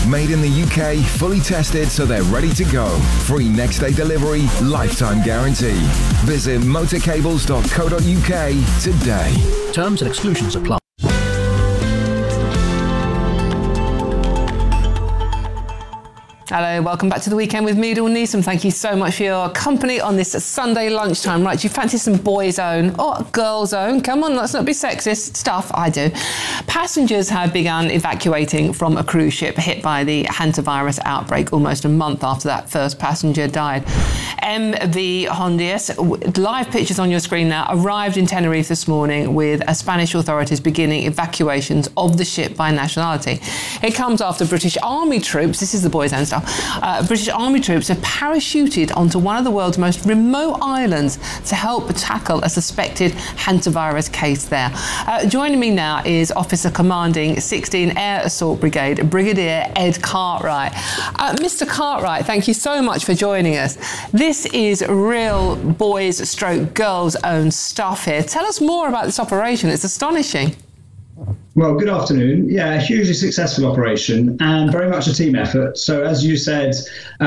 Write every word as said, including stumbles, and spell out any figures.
Made in the U K, fully tested so they're ready to go. Free next day delivery, lifetime guarantee. Visit motorcables dot co dot uk today. Terms and exclusions apply. Hello, welcome back to The Weekend with me, Dawn Neeson. Thank you so much for your company on this Sunday lunchtime. Right, do you fancy some boys' own or girls' own? Come on, let's not be sexist. Stuff, I do. Passengers have begun evacuating from a cruise ship hit by the hantavirus outbreak almost a month after that first passenger died. M V Hondias, live pictures on your screen now, arrived in Tenerife this morning with Spanish authorities beginning evacuations of the ship by nationality. It comes after British Army troops, this is the boys' own stuff, Uh, British Army troops have parachuted onto one of the world's most remote islands to help tackle a suspected hantavirus case there. Uh, joining me now is Officer Commanding sixteen Air Assault Brigade, Brigadier Ed Cartwright. Uh, Mister Cartwright, thank you so much for joining us. This is real boys stroke girls own stuff here. Tell us more about this operation. It's astonishing. Well, good afternoon. Yeah, a hugely successful operation and very much a team effort. So as you said,